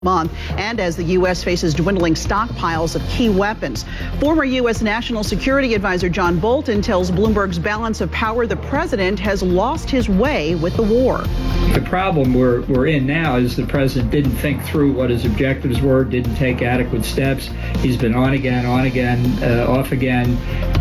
month, and as the U.S. faces dwindling stockpiles of key weapons. Former U.S. National Security Advisor John Bolton tells Bloomberg's Balance of Power the president has lost his way with the war. The problem we're in now is the president didn't think through what his objectives were, didn't take adequate steps. He's been on again, off again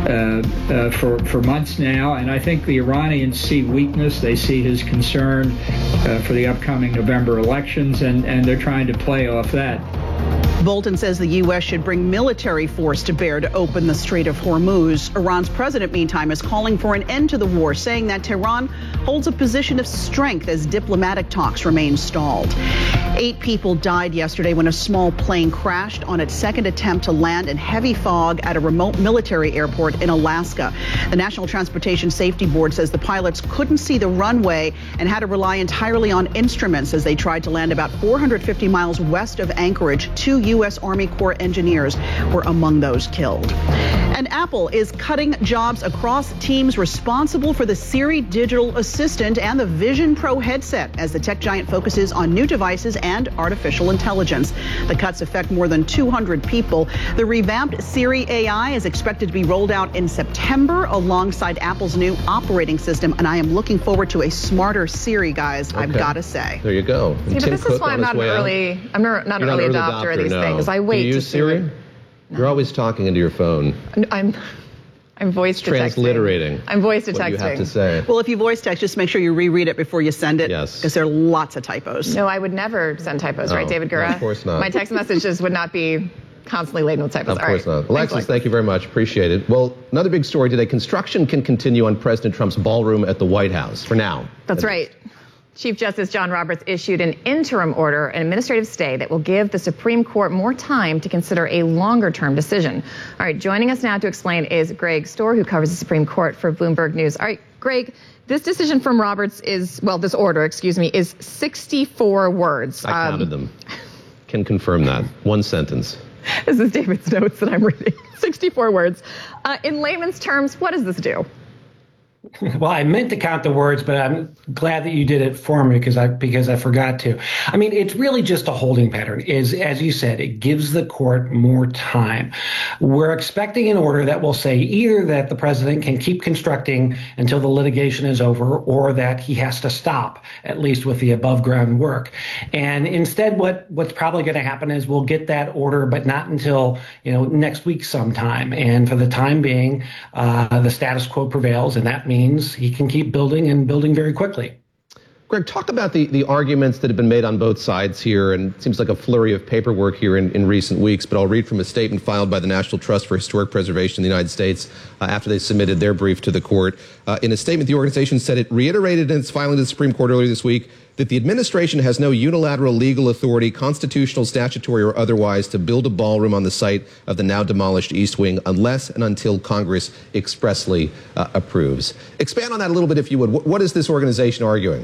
for months now, and I think the Iranians see weakness. They see his concern for the upcoming November elections, and they're trying to play off that. Bolton says the U.S. should bring military force to bear to open the Strait of Hormuz. Iran's president, meantime, is calling for an end to the war, saying that Tehran holds a position of strength as diplomatic talks remain stalled. 8 people died yesterday when a small plane crashed on its second attempt to land in heavy fog at a remote military airport in Alaska. The National Transportation Safety Board says the pilots couldn't see the runway and had to rely entirely on instruments as they tried to land about 450 miles west of Anchorage. 2 U.S. Army Corps engineers were among those killed. And Apple is cutting jobs across teams responsible for the Siri digital assistant and the Vision Pro headset as the tech giant focuses on new devices and artificial intelligence. The cuts affect more than 200 people. The revamped Siri AI is expected to be rolled out in September alongside Apple's new operating system. And I am looking forward to a smarter Siri, guys, okay. I've got to say. There you go. See, but this is why I'm not an early adopter of these things. I wait to use Siri. No. You're always talking into your phone. I'm voice to texting. Transliterating. I'm voice to texting. What do you have to say? Well, if you voice text, just make sure you reread it before you send it. Yes. Because there are lots of typos. No, I would never send typos, right, David Gura? No, of course not. My text messages would not be constantly laden with typos. Of course not. Alexis, thank you very much. Appreciate it. Well, another big story today. Construction can continue on President Trump's ballroom at the White House for now. That's right. Chief Justice John Roberts issued an interim order, an administrative stay that will give the Supreme Court more time to consider a longer-term decision. All right, joining us now to explain is Greg Stohr, who covers the Supreme Court for Bloomberg News. All right, Greg, this decision from Roberts is 64 words. I counted them. Can confirm that. One sentence. This is David's notes that I'm reading. 64 words. In layman's terms, what does this do? Well, I meant to count the words, but I'm glad that you did it for me because I forgot to. I mean, it's really just a holding pattern. As you said, it gives the court more time. We're expecting an order that will say either that the president can keep constructing until the litigation is over, or that he has to stop, at least with the above ground work. And instead, what's probably going to happen is we'll get that order, but not until next week sometime. And for the time being, the status quo prevails, and that means he can keep building and building very quickly. Greg, talk about the arguments that have been made on both sides here, and it seems like a flurry of paperwork here in recent weeks, but I'll read from a statement filed by the National Trust for Historic Preservation in the United States after they submitted their brief to the court. In a statement, the organization said it reiterated in its filing to the Supreme Court earlier this week that the administration has no unilateral legal authority, constitutional, statutory, or otherwise, to build a ballroom on the site of the now demolished East Wing unless and until Congress expressly approves. Expand on that a little bit, if you would. What is this organization arguing?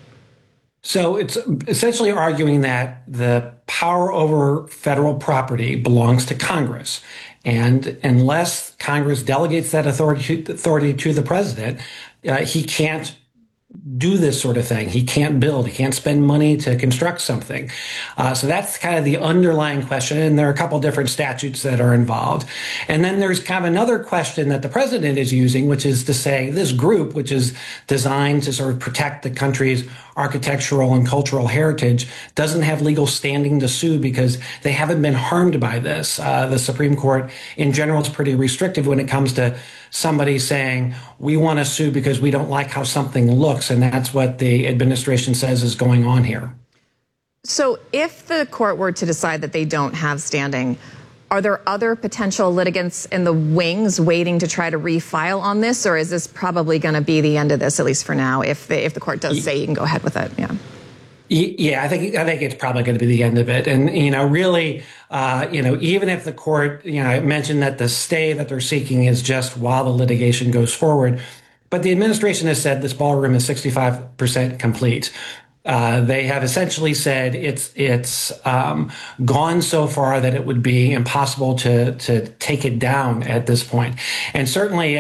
So it's essentially arguing that the power over federal property belongs to Congress. And unless Congress delegates that authority to the president, he can't do this sort of thing. He can't build. He can't spend money to construct something. So that's kind of the underlying question. And there are a couple different statutes that are involved. And then there's kind of another question that the president is using, which is to say this group, which is designed to sort of protect the country's architectural and cultural heritage, doesn't have legal standing to sue because they haven't been harmed by this. The Supreme Court in general is pretty restrictive when it comes to somebody saying, we want to sue because we don't like how something looks. And that's what the administration says is going on here. So if the court were to decide that they don't have standing, are there other potential litigants in the wings waiting to try to refile on this? Or is this probably going to be the end of this, at least for now, if the court does say you can go ahead with it? Yeah. Yeah, I think it's probably going to be the end of it. And, really, even if the court, I mentioned that the stay that they're seeking is just while the litigation goes forward. But the administration has said this ballroom is 65% complete. They have essentially said it's gone so far that it would be impossible to take it down at this point. And certainly if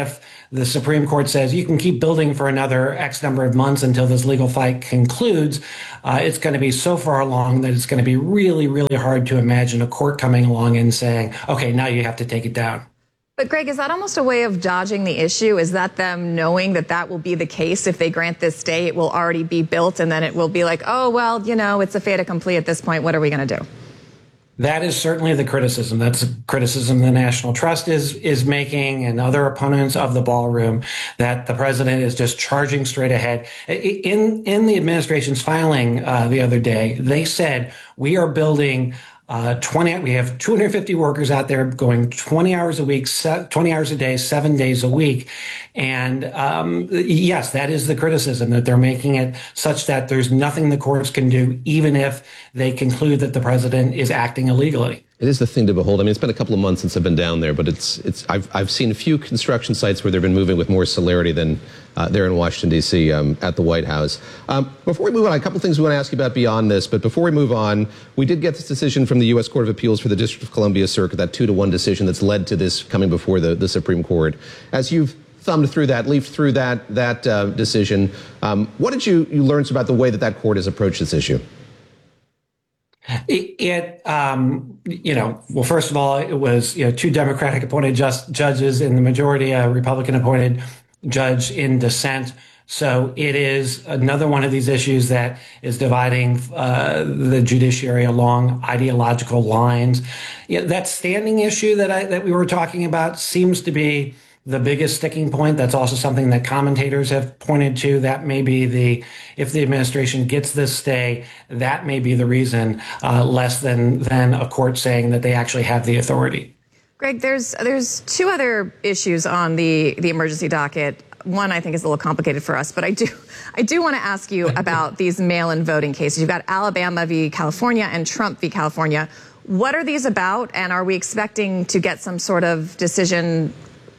the Supreme Court says you can keep building for another X number of months until this legal fight concludes, it's going to be so far along that it's going to be really, really hard to imagine a court coming along and saying, okay, now you have to take it down. But Greg, is that almost a way of dodging the issue? Is that them knowing that that will be the case? If they grant this stay, it will already be built, and then it will be like, oh, well, you know, it's a fait accompli at this point. What are we going to do? That is certainly the criticism. That's a criticism the National Trust is making, and other opponents of the ballroom, that the president is just charging straight ahead. In the administration's filing the other day, they said we are building 20. We have 250 workers out there going 20 hours a week, 20 hours a day, 7 days a week. And yes, that is the criticism, that they're making it such that there's nothing the courts can do, even if they conclude that the president is acting illegally. It is the thing to behold. I mean, it's been a couple of months since I've been down there, but I've seen a few construction sites where they've been moving with more celerity than there in Washington, D.C. At the White House. Before we move on, a couple of things we want to ask you about beyond this, but before we move on, we did get this decision from the U.S. Court of Appeals for the District of Columbia Circuit, that 2-1 decision that's led to this coming before the Supreme Court. As you've thumbed through that, leafed through that decision, what did you learn about the way that court has approached this issue? Well, first of all, it was, two Democratic appointed judges in the majority, a Republican appointed judge in dissent. So it is another one of these issues that is dividing the judiciary along ideological lines. That standing issue that we were talking about seems to be the biggest sticking point. That's also something that commentators have pointed to. That may be if the administration gets this stay, that may be the reason, less than a court saying that they actually have the authority. Greg, there's two other issues on the emergency docket. One, I think, is a little complicated for us, but I do want to ask you about these mail-in voting cases. You've got Alabama v. California and Trump v. California. What are these about, and are we expecting to get some sort of decision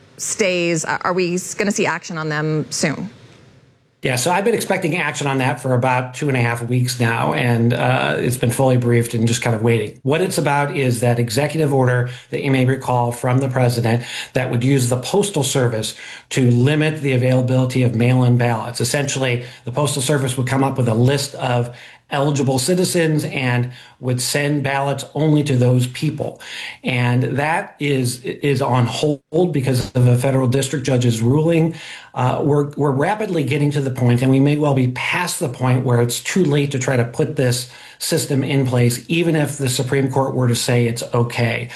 stays? Are we going to see action on them soon? Yeah, so I've been expecting action on that for about 2.5 weeks now, and it's been fully briefed and just kind of waiting. What it's about is that executive order that you may recall from the president that would use the Postal Service to limit the availability of mail-in ballots. Essentially, the Postal Service would come up with a list of eligible citizens and would send ballots only to those people. And that is on hold because of a federal district judge's ruling. We're rapidly getting to the point, and we may well be past the point where it's too late to try to put this system in place, even if the Supreme Court were to say it's okay.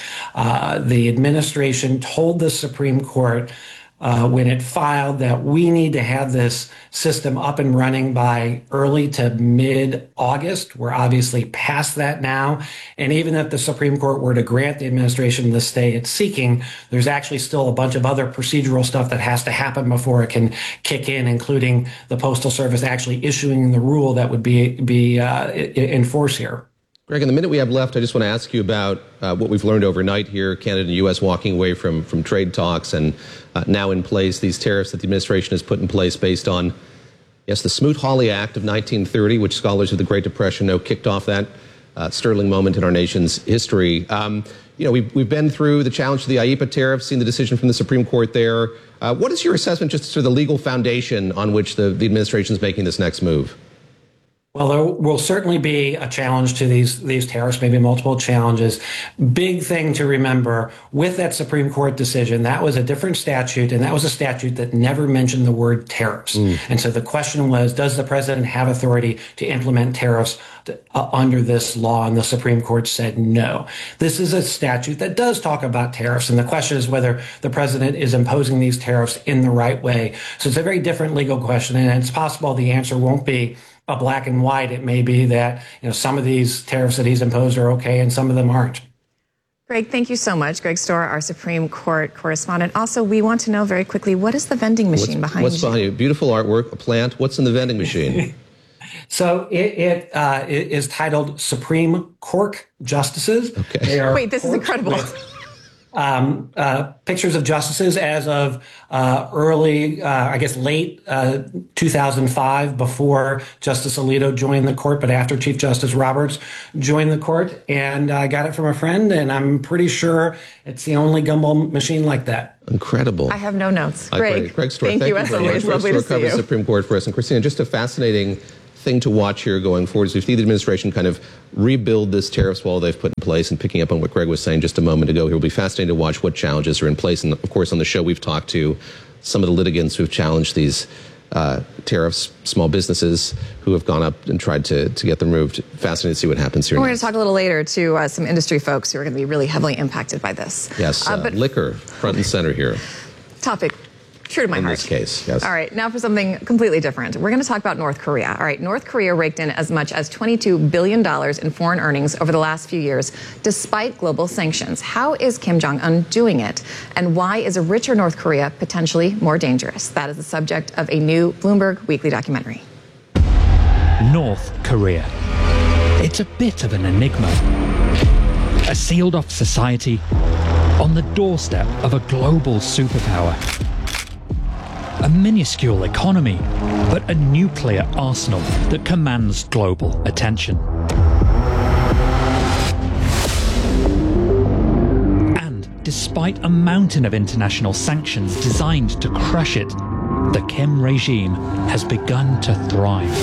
The administration told the Supreme Court when it filed that we need to have this system up and running by early to mid-August. We're obviously past that now. And even if the Supreme Court were to grant the administration the stay it's seeking, there's actually still a bunch of other procedural stuff that has to happen before it can kick in, including the Postal Service actually issuing the rule that would be in force here. Greg, in the minute we have left, I just want to ask you about what we've learned overnight here, Canada and the U.S. walking away from trade talks, and now in place these tariffs that the administration has put in place based on, yes, the Smoot-Hawley Act of 1930, which scholars of the Great Depression know kicked off that sterling moment in our nation's history. We've been through the challenge to the IEEPA tariffs, seen the decision from the Supreme Court there. What is your assessment just to the legal foundation on which the administration is making this next move? Well, there will certainly be a challenge to these tariffs, maybe multiple challenges. Big thing to remember with that Supreme Court decision, that was a different statute, and that was a statute that never mentioned the word tariffs. And so the question was, does the president have authority to implement tariffs under this law? And the Supreme Court said no. This is a statute that does talk about tariffs, and the question is whether the president is imposing these tariffs in the right way. So it's a very different legal question, and it's possible the answer won't be a black and white. It may be that some of these tariffs that he's imposed are okay and some of them aren't. Greg, thank you so much. Greg Stohr, our Supreme Court correspondent. Also, we want to know very quickly, what is the vending machine behind you? What's behind you? Beautiful artwork, a plant. What's in the vending machine? So it is titled Supreme Court Justices. Okay. Wait, this is incredible. pictures of justices as of late 2005, before Justice Alito joined the court, but after Chief Justice Roberts joined the court. And I got it from a friend, and I'm pretty sure it's the only gumball machine like that. Incredible. I have no notes. Greg Stohr, thank you as always. Lovely to see you. Covers the Supreme Court for us. And Christina, just a fascinating thing to watch here going forward is we see the administration kind of rebuild this tariffs wall they've put in place. And picking up on what Greg was saying just a moment ago, it will be fascinating to watch what challenges are in place. And of course, on the show, we've talked to some of the litigants who've challenged these tariffs, small businesses who have gone up and tried to get them removed. Fascinating to see what happens here. We're going to talk a little later to some industry folks who are going to be really heavily impacted by this. Yes, but liquor front and center here. Topic true to my heart. In this case, yes. All right, now for something completely different. We're going to talk about North Korea. All right, North Korea raked in as much as $22 billion in foreign earnings over the last few years, despite global sanctions. How is Kim Jong-un doing it? And why is a richer North Korea potentially more dangerous? That is the subject of a new Bloomberg Weekly documentary. North Korea. It's a bit of an enigma. A sealed-off society on the doorstep of a global superpower. A minuscule economy, but a nuclear arsenal that commands global attention. And despite a mountain of international sanctions designed to crush it, the Kim regime has begun to thrive.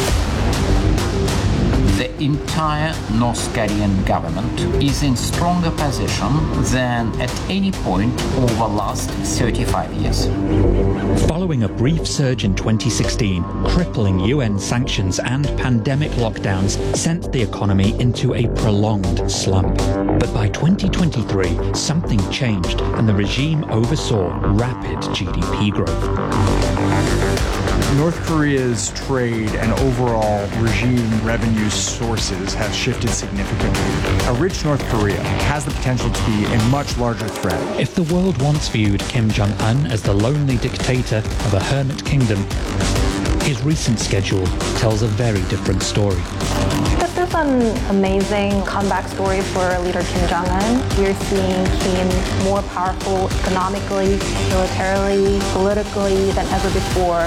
The entire North Korean government is in stronger position than at any point over the last 35 years. Following a brief surge in 2016, crippling UN sanctions and pandemic lockdowns sent the economy into a prolonged slump. But by 2023, something changed and the regime oversaw rapid GDP growth. North Korea's trade and overall regime revenue sources have shifted significantly. A rich North Korea has the potential to be a much larger threat. If the world once viewed Kim Jong-un as the lonely dictator of a hermit kingdom, his recent schedule tells a very different story. This is an amazing comeback story for leader Kim Jong-un. We're seeing Kim more powerful economically, militarily, politically than ever before.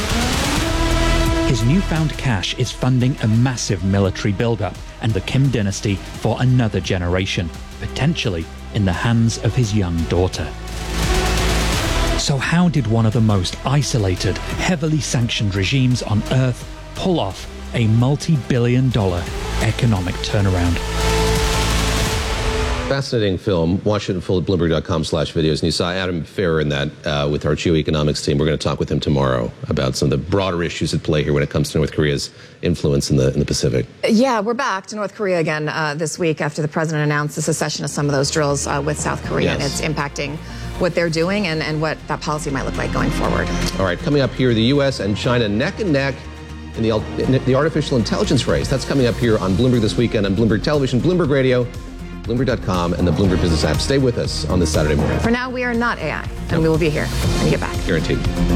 His newfound cash is funding a massive military buildup and the Kim dynasty for another generation, potentially in the hands of his young daughter. So how did one of the most isolated, heavily sanctioned regimes on Earth pull off a multi-billion-dollar economic turnaround? Fascinating film. Watch it in full at Bloomberg.com/videos. And you saw Adam Ferrer in that with our geoeconomics team. We're going to talk with him tomorrow about some of the broader issues at play here when it comes to North Korea's influence in the Pacific. Yeah, we're back to North Korea again this week after the president announced the cessation of some of those drills with South Korea. Yes. And it's impacting what they're doing and what that policy might look like going forward. All right, coming up here, the U.S. and China neck and neck in the artificial intelligence race. That's coming up here on Bloomberg This Weekend on Bloomberg Television, Bloomberg Radio, Bloomberg.com, and the Bloomberg Business app. Stay with us on this Saturday morning. For now, we are not AI, and we will be here when you get back. Guaranteed.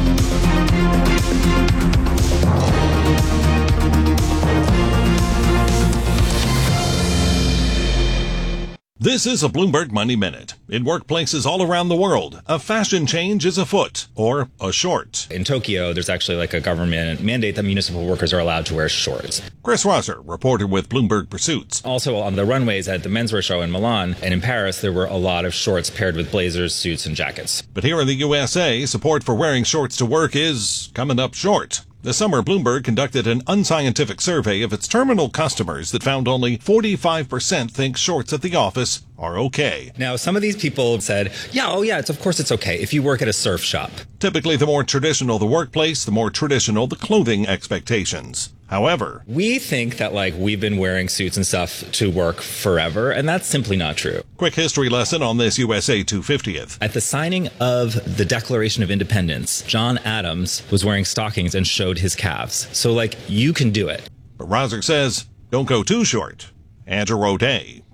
This is a Bloomberg Money Minute. In workplaces all around the world, a fashion change is afoot, or a short. In Tokyo, there's actually like a government mandate that municipal workers are allowed to wear shorts. Chris Rosser, reporter with Bloomberg Pursuits. Also on the runways at the menswear show in Milan and in Paris, there were a lot of shorts paired with blazers, suits, and jackets. But here in the USA, support for wearing shorts to work is coming up short. This summer, Bloomberg conducted an unscientific survey of its terminal customers that found only 45% think shorts at the office are okay. Now, some of these people said, of course it's okay if you work at a surf shop. Typically, the more traditional the workplace, the more traditional the clothing expectations. However, we think that we've been wearing suits and stuff to work forever, and that's simply not true. Quick history lesson on this USA 250th. At the signing of the Declaration of Independence, John Adams was wearing stockings and showed his calves. So you can do it. But Rosser says, don't go too short. Andrew O'Day,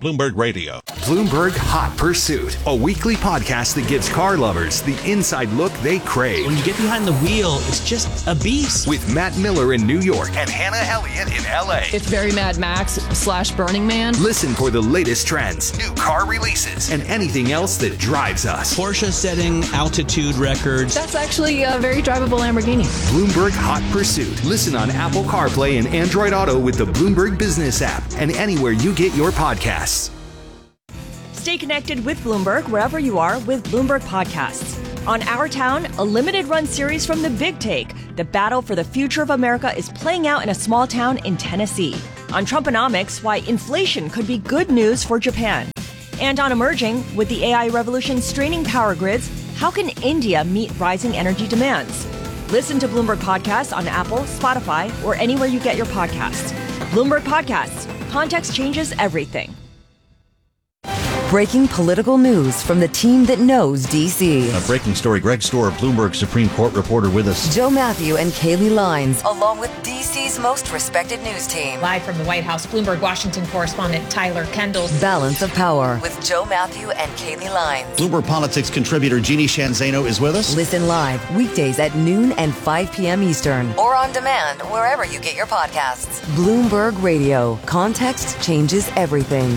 Bloomberg Radio. Bloomberg Hot Pursuit, a weekly podcast that gives car lovers the inside look they crave. When you get behind the wheel, it's just a beast. With Matt Miller in New York and Hannah Elliott in LA. It's very Mad Max / Burning Man. Listen for the latest trends, new car releases, and anything else that drives us. Porsche setting altitude records. That's actually a very drivable Lamborghini. Bloomberg Hot Pursuit. Listen on Apple CarPlay and Android Auto with the Bloomberg Business app and anywhere you get your podcasts. Stay connected with Bloomberg wherever you are with Bloomberg Podcasts. On Our Town, a limited-run series from The Big Take. The battle for the future of America is playing out in a small town in Tennessee. On Trumponomics, why inflation could be good news for Japan. And on Emerging, with the AI revolution straining power grids, how can India meet rising energy demands? Listen to Bloomberg Podcasts on Apple, Spotify, or anywhere you get your podcasts. Bloomberg Podcasts. Context changes everything. Breaking political news from the team that knows D.C. A breaking story. Greg Stohr, Bloomberg Supreme Court reporter with us. Joe Matthew and Kaylee Lines, along with D.C.'s most respected news team. Live from the White House, Bloomberg Washington correspondent Tyler Kendall. Balance of Power with Joe Matthew and Kaylee Lines. Bloomberg Politics contributor Jeannie Shanzano is with us. Listen live weekdays at noon and 5 p.m. Eastern. Or on demand wherever you get your podcasts. Bloomberg Radio. Context changes everything.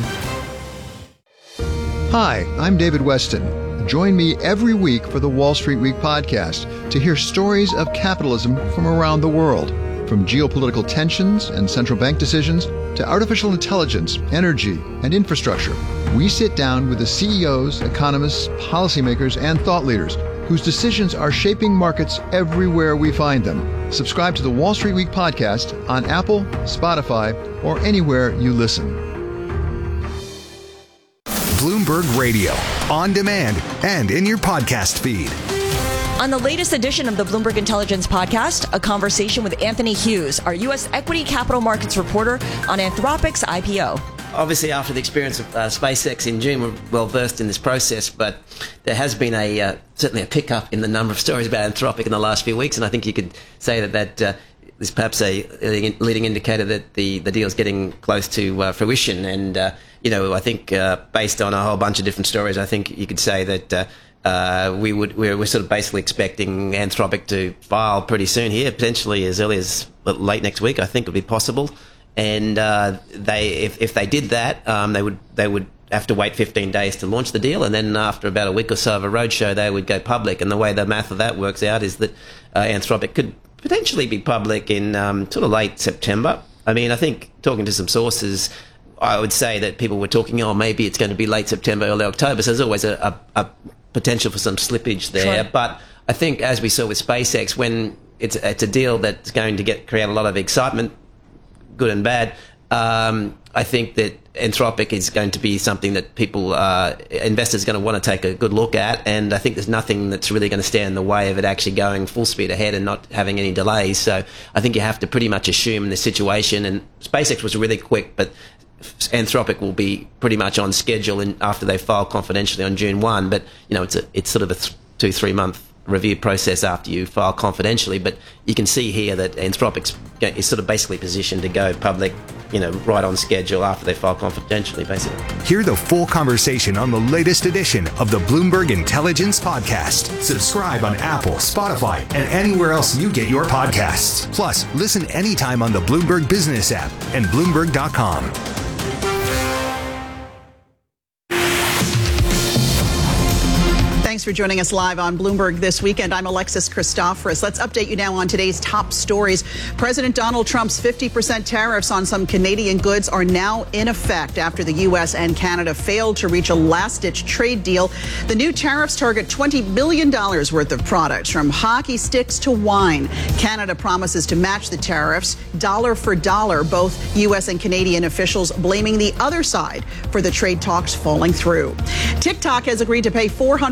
Hi, I'm David Weston. Join me every week for the Wall Street Week podcast to hear stories of capitalism from around the world, from geopolitical tensions and central bank decisions to artificial intelligence, energy, and infrastructure. We sit down with the CEOs, economists, policymakers, and thought leaders whose decisions are shaping markets everywhere we find them. Subscribe to the Wall Street Week podcast on Apple, Spotify, or anywhere you listen. Bloomberg Radio, on demand and in your podcast feed. On the latest edition of the Bloomberg Intelligence Podcast, a conversation with Anthony Hughes, our U.S. equity capital markets reporter on Anthropic's IPO. Obviously, after the experience of SpaceX in June, we're well versed in this process, but there has been certainly a pickup in the number of stories about Anthropic in the last few weeks, and I think you could say that is perhaps a leading indicator that the deal is getting close to fruition. And I think based on a whole bunch of different stories, I think you could say that we're sort of basically expecting Anthropic to file pretty soon here, potentially as early as late next week. I think would be possible. And if they did that, they would have to wait 15 days to launch the deal, and then after about a week or so of a roadshow, they would go public. And the way the math of that works out is that Anthropic could potentially be public in sort of late September. I mean, I think talking to some sources, I would say that people were talking, maybe it's going to be late September, early October. So there's always a potential for some slippage there. Sure. But I think, as we saw with SpaceX, when it's a deal that's going to create a lot of excitement, good and bad, I think that Anthropic is going to be something that investors are going to want to take a good look at, and I think there's nothing that's really going to stand in the way of it actually going full speed ahead and not having any delays. So I think you have to pretty much assume the situation, and SpaceX was really quick, but Anthropic will be pretty much on schedule after they file confidentially on June 1, but it's sort of a 2-3 month review process after you file confidentially, but you can see here that Anthropic is sort of basically positioned to go public, right on schedule after they file confidentially, basically. Hear the full conversation on the latest edition of the Bloomberg Intelligence Podcast. Subscribe on Apple, Spotify, and anywhere else you get your podcasts. Plus, listen anytime on the Bloomberg Business app and Bloomberg.com. Thanks for joining us live on Bloomberg This Weekend. I'm Alexis Christoforous. Let's update you now on today's top stories. President Donald Trump's 50% tariffs on some Canadian goods are now in effect after the U.S. and Canada failed to reach a last-ditch trade deal. The new tariffs target $20 billion worth of products, from hockey sticks to wine. Canada promises to match the tariffs dollar for dollar, both U.S. and Canadian officials blaming the other side for the trade talks falling through. TikTok has agreed to pay $400 million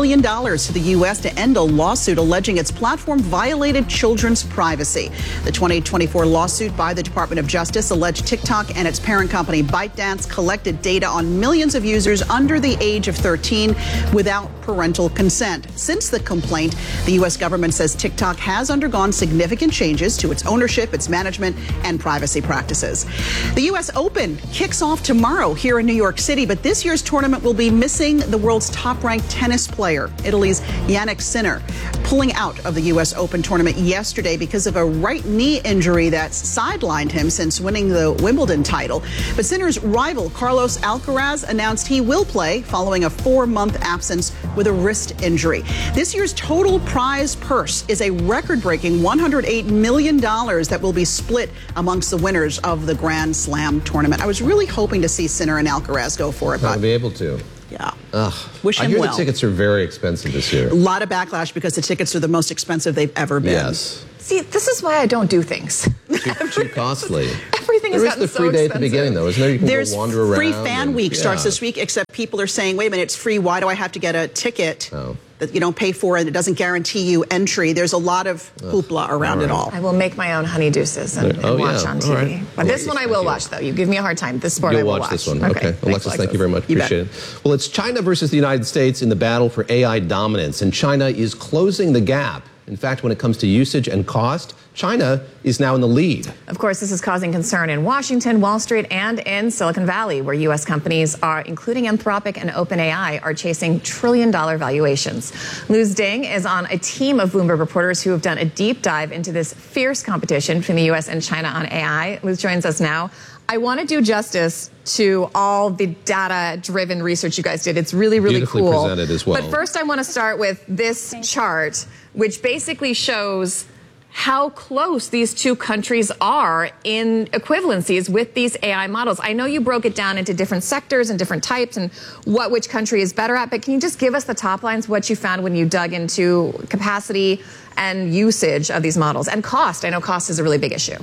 million to the U.S. to end a lawsuit alleging its platform violated children's privacy. The 2024 lawsuit by the Department of Justice alleged TikTok and its parent company ByteDance collected data on millions of users under the age of 13 without parental consent. Since the complaint, the U.S. government says TikTok has undergone significant changes to its ownership, its management, and privacy practices. The U.S. Open kicks off tomorrow here in New York City, but this year's tournament will be missing the world's top-ranked tennis player, Italy's Jannik Sinner, pulling out of the U.S. Open tournament yesterday because of a right knee injury that's sidelined him since winning the Wimbledon title. But Sinner's rival, Carlos Alcaraz, announced he will play following a 4-month absence with a wrist injury. This year's total prize purse is a record-breaking $108 million that will be split amongst the winners of the Grand Slam tournament. I was really hoping to see Sinner and Alcaraz go for it, but I'll be able to. Yeah. Wish him well. I hear the tickets are very expensive this year. A lot of backlash because the tickets are the most expensive they've ever been. Yes. See, this is why I don't do things. Too costly. Everything has gotten so expensive. There is the free day at the beginning, though, isn't there? You can go wander around. Free fan week starts this week, except people are saying, wait a minute, it's free. Why do I have to get a ticket that you don't pay for and it doesn't guarantee you entry? There's a lot of hoopla around it all. I will make my own honeydews and watch on TV. Right. But this one I will watch, though. You give me a hard time. This sport I will watch. You'll watch this one. Okay. Alexis, thank you very much. Appreciate it. Well, it's China versus the United States in the battle for AI dominance, and China is closing the gap. In fact, when it comes to usage and cost, China is now in the lead. Of course, this is causing concern in Washington, Wall Street, and in Silicon Valley, where U.S. companies are, including Anthropic and OpenAI, are chasing trillion-dollar valuations. Luz Ding is on a team of Bloomberg reporters who have done a deep dive into this fierce competition between the U.S. and China on AI. Luz joins us now. I want to do justice to all the data-driven research you guys did. It's really, really beautifully cool. Presented as well. But first, I want to start with this chart, which basically shows how close these two countries are in equivalencies with these AI models. I know you broke it down into different sectors and different types and which country is better at, but can you just give us the top lines, what you found when you dug into capacity and usage of these models and cost? I know cost is a really big issue.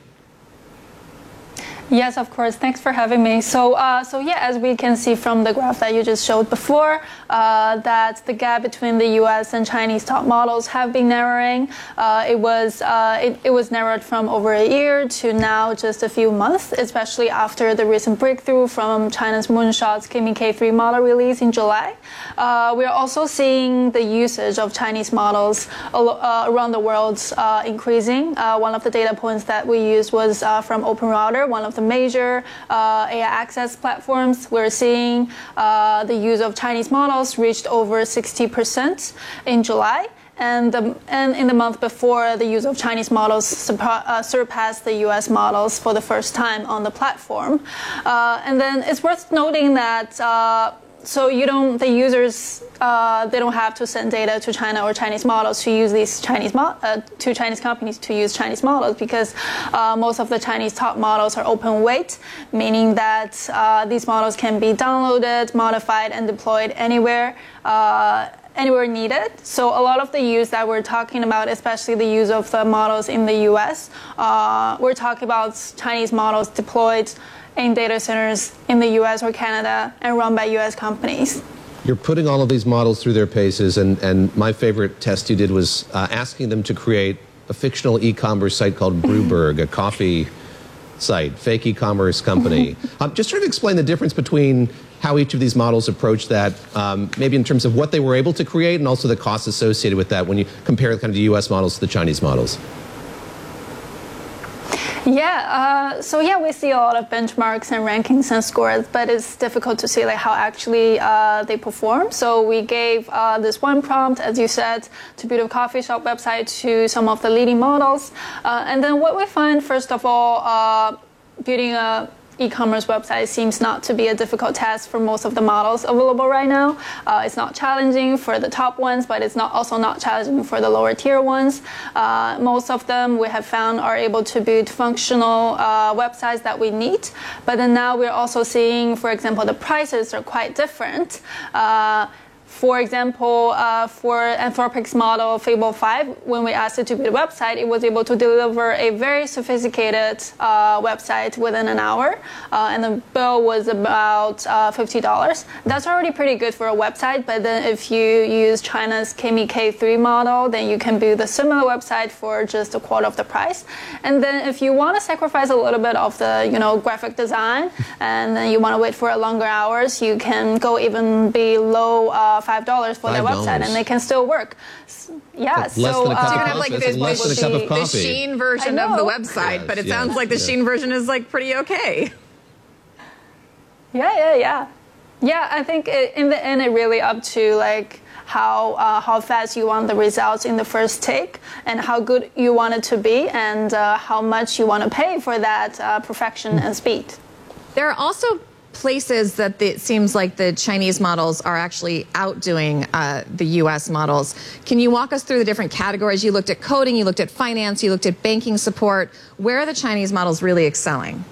Yes, of course. Thanks for having me. So yeah, as we can see from the graph that you just showed before, that the gap between the U.S. and Chinese top models have been narrowing. It was narrowed from over a year to now just a few months, especially after the recent breakthrough from China's Moonshot's Kimi K3 model release in July. We are also seeing the usage of Chinese models around the world increasing. One of the data points that we used was from OpenRouter, one of the major AI access platforms. We're seeing the use of Chinese models reached over 60% in July. And in the month before, the use of Chinese models surpassed the U.S. models for the first time on the platform. And then it's worth noting that the users they don't have to send data to China or Chinese models to use these Chinese companies to use Chinese models, because most of the Chinese top models are open weight, meaning that these models can be downloaded, modified, and deployed anywhere needed. So a lot of the use that we're talking about, especially the use of the models in the U.S., we're talking about Chinese models deployed in data centers in the U.S. or Canada and run by U.S. companies. You're putting all of these models through their paces, and my favorite test you did was asking them to create a fictional e-commerce site called Brewberg, a coffee site, fake e-commerce company. Just trying to explain the difference between how each of these models approach that, maybe in terms of what they were able to create and also the costs associated with that when you compare kind of the U.S. models to the Chinese models. Yeah, we see a lot of benchmarks and rankings and scores, but it's difficult to see how actually they perform. So we gave this one prompt, as you said, to build a coffee shop website to some of the leading models. And then what we find, first of all, building a e-commerce website seems not to be a difficult task for most of the models available right now. It's not challenging for the top ones, but it's also not challenging for the lower tier ones. Most of them we have found are able to build functional websites that we need. But then now we're also seeing, for example, the prices are quite different. For example, for Anthropic's model Fable 5, when we asked it to build a website, it was able to deliver a very sophisticated website within an hour, and the bill was about $50. That's already pretty good for a website, but then if you use China's Kimi K3 model, then you can build a similar website for just a quarter of the price. And then if you want to sacrifice a little bit of the graphic design, and then you want to wait for longer hours, you can go even below $5 for their website, and they can still work. Yeah, so less than a cup of coffee. Like the Sheen version of the website, but it sounds like the Sheen version is like pretty okay. Yeah. I think in the end, it really up to like how fast you want the results in the first take, and how good you want it to be, and how much you want to pay for that perfection and speed. There are also places that it seems like the Chinese models are actually outdoing the U.S. models. Can you walk us through the different categories? You looked at coding, you looked at finance, you looked at banking support. Where are the Chinese models really excelling?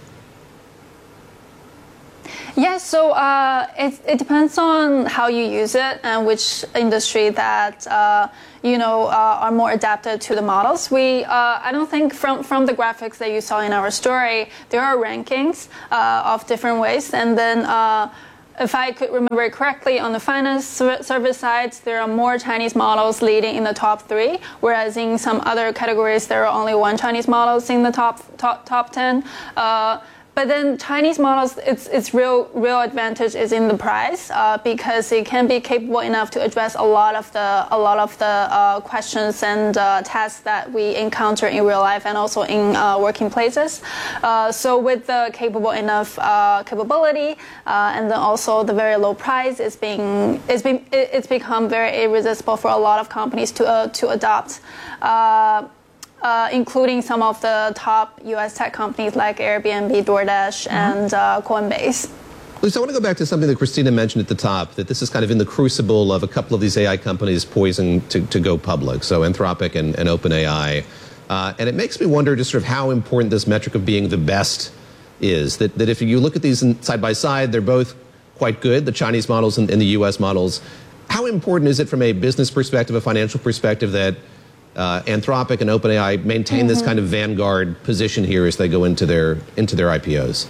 Yeah, so it depends on how you use it and which industry that are more adapted to the models. I don't think from the graphics that you saw in our story, there are rankings of different ways, and then if I could remember it correctly, on the finance service side, there are more Chinese models leading in the top 3, whereas in some other categories, there are only 1 Chinese models in the top 10. But then Chinese models, its real advantage is in the price, because it can be capable enough to address a lot of the questions and tasks that we encounter in real life and also in working places. So with the capable enough capability, and then also the very low price, it's become very irresistible for a lot of companies to adopt. Including some of the top U.S. tech companies like Airbnb, DoorDash, and Coinbase. Lisa, I want to go back to something that Christina mentioned at the top, that this is kind of in the crucible of a couple of these AI companies poised to go public, so Anthropic and OpenAI. And it makes me wonder just sort of how important this metric of being the best is. That if you look at these side by side, they're both quite good, the Chinese models and the U.S. models. How important is it from a business perspective, a financial perspective, that Anthropic and OpenAI maintain this kind of vanguard position here as they go into their IPOs?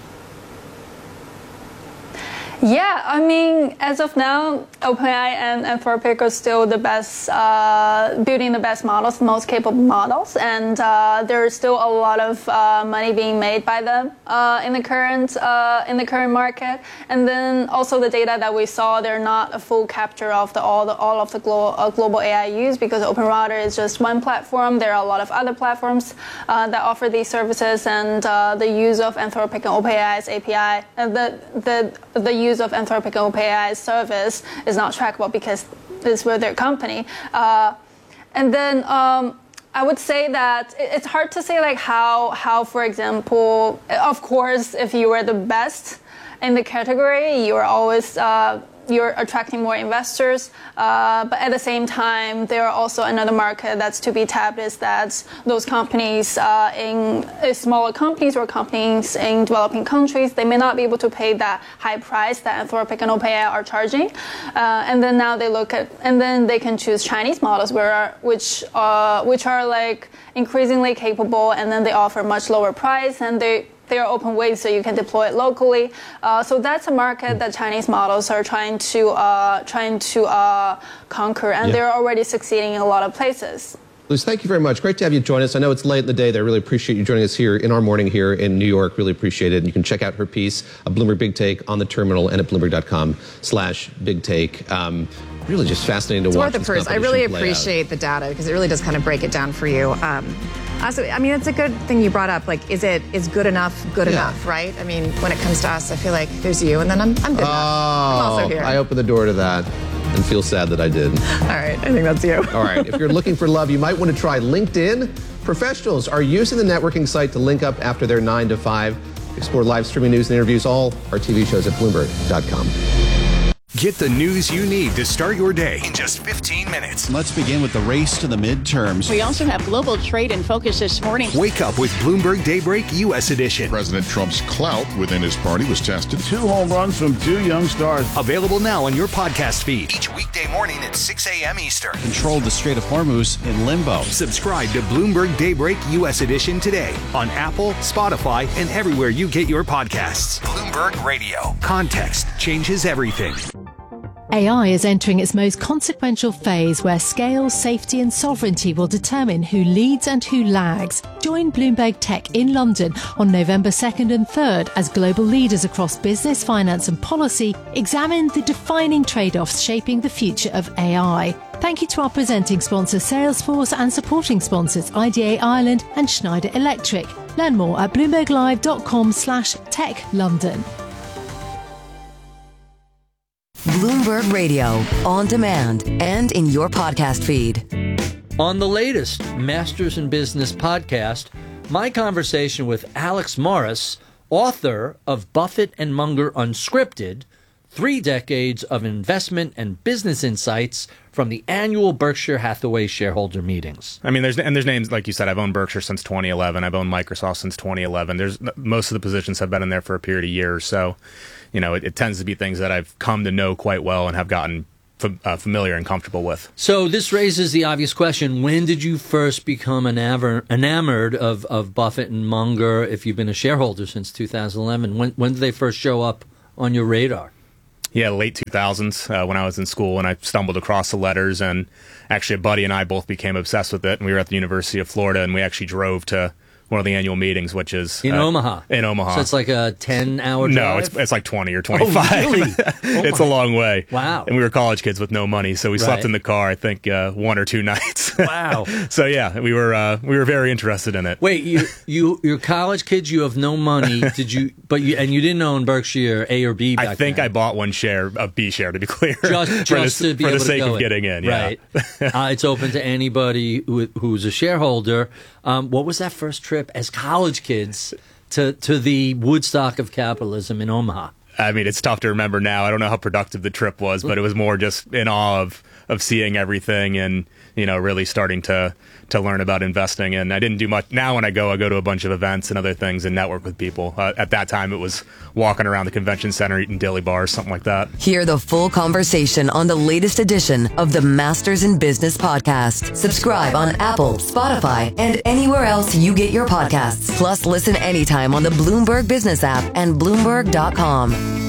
Yeah, I mean, as of now, OpenAI and Anthropic are still the best, building the best models, the most capable models, and there's still a lot of money being made by them in the current market. And then also the data that we saw, they're not a full capture of all of the global AI use, because OpenRouter is just one platform. There are a lot of other platforms that offer these services, and the use of Anthropic and OpenAI's API, the use of Anthropic and OpenAI's service is not trackable because it's with their company. And then I would say that it's hard to say like how, for example, of course, if you were the best in the category, you're always you're attracting more investors, but at the same time, there are also another market that's to be tapped, is that those companies in smaller companies or companies in developing countries, they may not be able to pay that high price that Anthropic and OpenAI are charging, and then now they look at, and then they can choose Chinese models which are like increasingly capable, and then they offer much lower price, and they are open weight, so you can deploy it locally. So that's a market that Chinese models are trying to conquer, and they're already succeeding in a lot of places. Luz, thank you very much. Great to have you join us. I know it's late in the day. I really appreciate you joining us here in our morning here in New York. Really appreciate it. And you can check out her piece, Bloomberg Big Take, on the terminal and at Bloomberg.com/Big Take. Really just fascinating to watch. It's worth the peruse. I really appreciate the data, because it really does kind of break it down for you. Also, I mean, it's a good thing you brought up. Like, is good enough enough, right? I mean, when it comes to us, I feel like there's you, and then I'm good enough. I'm also here. I opened the door to that and feel sad that I did. All right, I think that's you. All right, if you're looking for love, you might want to try LinkedIn. Professionals are using the networking site to link up after their 9 to 5. Explore live streaming news and interviews, all our TV shows at Bloomberg.com. Get the news you need to start your day in just 15 minutes. Let's begin with the race to the midterms. We also have global trade in focus this morning. Wake up with Bloomberg Daybreak U.S. edition. President Trump's clout within his party was tested. 2 home runs from 2 young stars. Available now on your podcast feed. Each weekday morning at 6 a.m. Eastern. Control the Strait of Hormuz in limbo. Subscribe to Bloomberg Daybreak U.S. edition today on Apple, Spotify, and everywhere you get your podcasts. Bloomberg Radio. Context changes everything. AI is entering its most consequential phase where scale, safety and sovereignty will determine who leads and who lags. Join Bloomberg Tech in London on November 2nd and 3rd as global leaders across business, finance and policy examine the defining trade-offs shaping the future of AI. Thank you to our presenting sponsor Salesforce and supporting sponsors IDA Ireland and Schneider Electric. Learn more at bloomberglive.com/techlondon. Bloomberg Radio, on demand and in your podcast feed. On the latest Masters in Business podcast, my conversation with Alex Morris, author of Buffett and Munger Unscripted, 3 decades of investment and business insights from the annual Berkshire Hathaway shareholder meetings. I mean, there's names, like you said, I've owned Berkshire since 2011. I've owned Microsoft since 2011. Most of the positions have been in there for a period of years. So, you know, it tends to be things that I've come to know quite well and have gotten familiar and comfortable with. So this raises the obvious question. When did you first become enamored of Buffett and Munger, if you've been a shareholder since 2011? When did they first show up on your radar? Yeah, late 2000s when I was in school, and I stumbled across the letters, and actually a buddy and I both became obsessed with it, and we were at the University of Florida, and we actually drove to one of the annual meetings, which is in Omaha. In Omaha. So it's like a 10-hour drive? No, it's like 20 or 25. Oh, really? It's a long way. Wow. And we were college kids with no money, so we slept in the car, I think, 1 or 2 nights. Wow. So yeah, we were very interested in it. Wait, you're college kids, you have no money. But you didn't own Berkshire A or B back I think then. I bought one share, a B share, to be clear. Just to be for able the sake to go of getting in. Yeah. Right. It's open to anybody who's a shareholder. What was that first trip as college kids to the Woodstock of capitalism in Omaha? I mean, it's tough to remember now. I don't know how productive the trip was, but it was more just in awe of seeing everything and, you know, really starting to learn about investing. And I didn't do much. Now when I go to a bunch of events and other things and network with people. At that time, it was walking around the convention center, eating dilly bars, something like that. Hear the full conversation on the latest edition of the Masters in Business podcast. Subscribe on Apple, Spotify, and anywhere else you get your podcasts. Plus, listen anytime on the Bloomberg Business app and Bloomberg.com.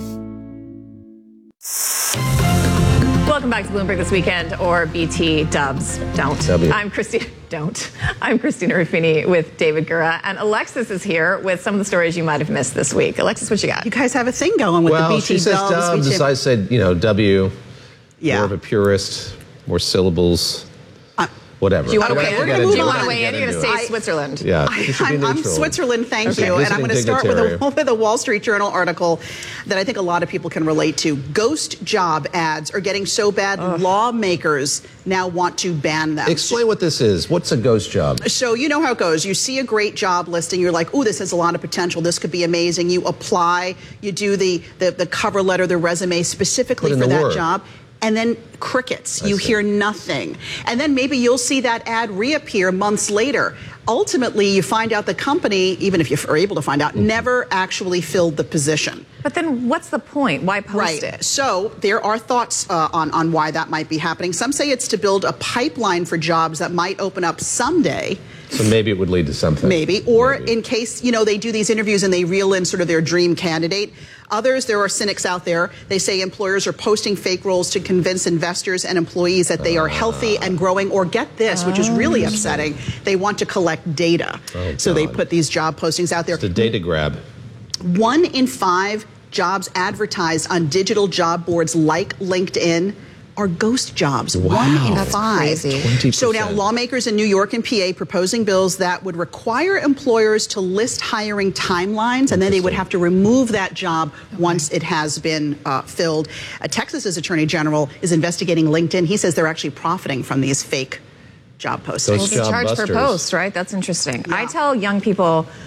Welcome back to Bloomberg This Weekend, or BT Dubs. Don't. W. I'm Christina Ruffini with David Gura, and Alexis is here with some of the stories you might have missed this week. Alexis, what you got? You guys have a thing going with the BT she says Dubs. I said, W. Yeah. More of a purist, more syllables. Whatever. Do you want to weigh in? We're going to move on. You're going to say Switzerland. Yeah, I'm Switzerland, thank you. And I'm going to start with a Wall Street Journal article that I think a lot of people can relate to. Ghost job ads are getting so bad, lawmakers now want to ban them. Explain what this is. What's a ghost job? So you know how it goes. You see a great job listing. You're like, ooh, this has a lot of potential. This could be amazing. You apply. You do the cover letter, the resume specifically for that job. And then crickets. You hear nothing. And then maybe you'll see that ad reappear months later. Ultimately, you find out the company, even if you're able to find out, never actually filled the position. But then what's the point? Why post it? So there are thoughts on why that might be happening. Some say it's to build a pipeline for jobs that might open up someday. So maybe it would lead to something. Maybe. Or in case, they do these interviews and they reel in sort of their dream candidate. Others, there are cynics out there. They say employers are posting fake roles to convince investors and employees that they are healthy and growing. Or get this, which is really upsetting, they want to collect data. So they put these job postings out there. It's a data grab. 1 in 5 jobs advertised on digital job boards like LinkedIn are ghost jobs. Wow. 1 in That's 5. Crazy. 20%. So now lawmakers in New York and PA proposing bills that would require employers to list hiring timelines, and then they would have to remove that job once it has been filled. Texas's Attorney General is investigating LinkedIn. He says they're actually profiting from these fake job postings. Well, they charge per post, right? That's interesting. I tell young people,